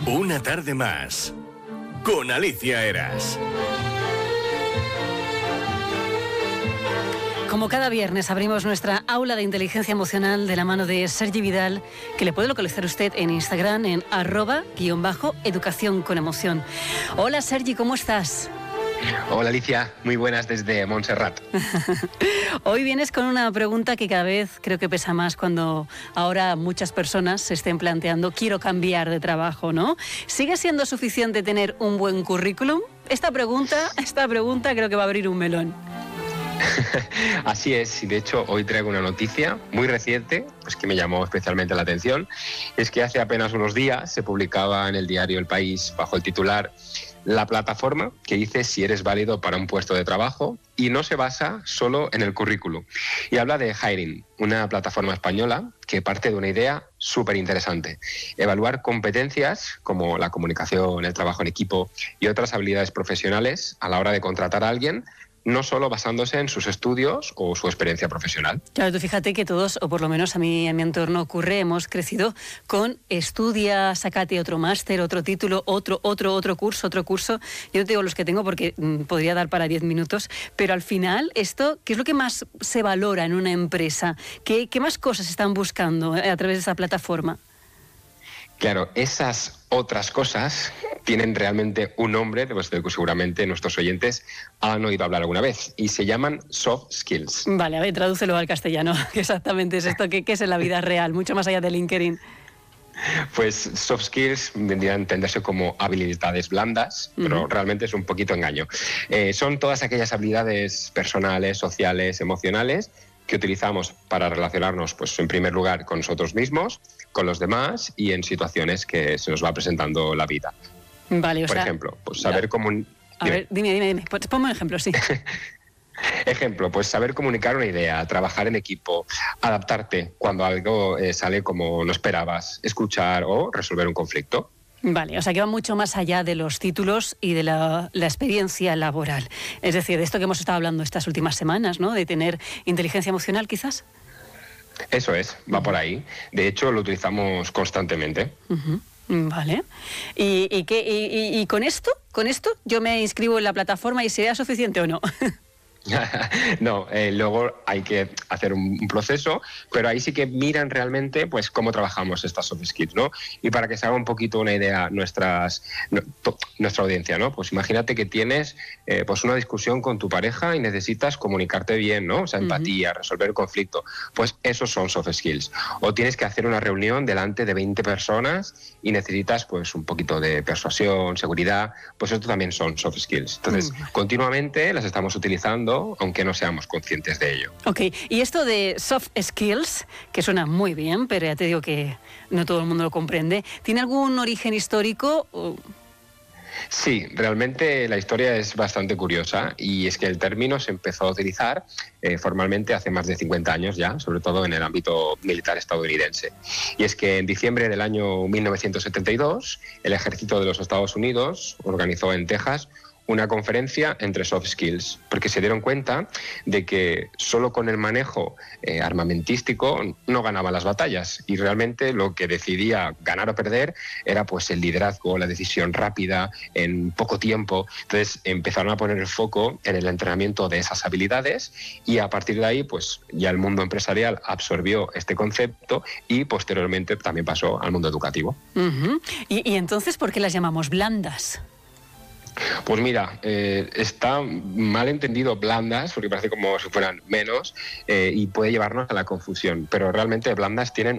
Una tarde más con Alicia Eras. Como cada viernes abrimos nuestra aula de inteligencia emocional de la mano de Sergi Vidal, que le puede localizar usted en Instagram en @educación con emoción. Hola Sergi, ¿cómo estás? Hola Alicia, muy buenas desde Montserrat. Hoy vienes con una pregunta que cada vez creo que pesa más cuando ahora muchas personas se estén planteando quiero cambiar de trabajo, ¿no? ¿Sigue siendo suficiente tener un buen currículum? Esta pregunta creo que va a abrir un melón. Así es, y de hecho hoy traigo una noticia muy reciente, pues que me llamó especialmente la atención. Es que hace apenas unos días se publicaba en el diario El País, bajo el titular, la plataforma que dice si eres válido para un puesto de trabajo, y no se basa solo en el currículum. Y habla de Hiring, una plataforma española que parte de una idea súper interesante: evaluar competencias como la comunicación, el trabajo en equipo y otras habilidades profesionales a la hora de contratar a alguien, no solo basándose en sus estudios o su experiencia profesional. Claro, tú fíjate que todos, o por lo menos a mí en mi entorno ocurre, hemos crecido con estudia, sácate otro máster, otro título, otro curso. Yo no te digo los que tengo porque podría dar para 10 minutos, pero al final esto, ¿qué es lo que más se valora en una empresa? ¿Qué más cosas están buscando a través de esa plataforma? Claro, esas otras cosas tienen realmente un nombre, pues, del que seguramente nuestros oyentes han oído hablar alguna vez, y se llaman soft skills. Vale, a ver, tradúcelo al castellano, que exactamente es esto, ¿qué es en la vida real, mucho más allá de LinkedIn? Pues soft skills vendrían a entenderse como habilidades blandas, pero realmente es un poquito engaño. Son todas aquellas habilidades personales, sociales, emocionales, que utilizamos para relacionarnos, pues, en primer lugar con nosotros mismos, con los demás y en situaciones que se nos va presentando la vida. Vale, Por ejemplo, pues saber A ver, dime. Pues ponme un ejemplo, sí. Ejemplo, pues saber comunicar una idea, trabajar en equipo, adaptarte cuando algo sale como no esperabas, escuchar o resolver un conflicto. Vale, o sea que va mucho más allá de los títulos y de la experiencia laboral. Es decir, de esto que hemos estado hablando estas últimas semanas, ¿no? De tener inteligencia emocional, quizás. Eso es, va por ahí. De hecho, lo utilizamos constantemente. Vale. ¿Y con esto yo me inscribo en la plataforma y será suficiente o no? No, luego hay que hacer un proceso, pero ahí sí que miran realmente, pues, cómo trabajamos estas soft skills, ¿no? Y para que se haga un poquito una idea nuestra audiencia, ¿no? Pues imagínate que tienes pues una discusión con tu pareja y necesitas comunicarte bien, ¿no? O sea, empatía, resolver conflicto. Pues esos son soft skills. O tienes que hacer una reunión delante de 20 personas y necesitas, pues, un poquito de persuasión, seguridad. Pues esto también son soft skills. Entonces, continuamente las estamos utilizando, aunque no seamos conscientes de ello. Ok, y esto de soft skills, que suena muy bien, pero ya te digo que no todo el mundo lo comprende, ¿tiene algún origen histórico? Sí, realmente la historia es bastante curiosa, y es que el término se empezó a utilizar formalmente hace más de 50 años ya, sobre todo en el ámbito militar estadounidense. Y es que en diciembre del año 1972, el ejército de los Estados Unidos organizó en Texas una conferencia entre soft skills, porque se dieron cuenta de que solo con el manejo armamentístico no ganaban las batallas, y realmente lo que decidía ganar o perder era, pues, el liderazgo, la decisión rápida en poco tiempo. Entonces empezaron a poner el foco en el entrenamiento de esas habilidades, y a partir de ahí, pues, ya el mundo empresarial absorbió este concepto y posteriormente también pasó al mundo educativo. ¿Y entonces por qué las llamamos blandas? Pues mira, está mal entendido blandas, porque parece como si fueran menos, y puede llevarnos a la confusión, pero realmente blandas tienen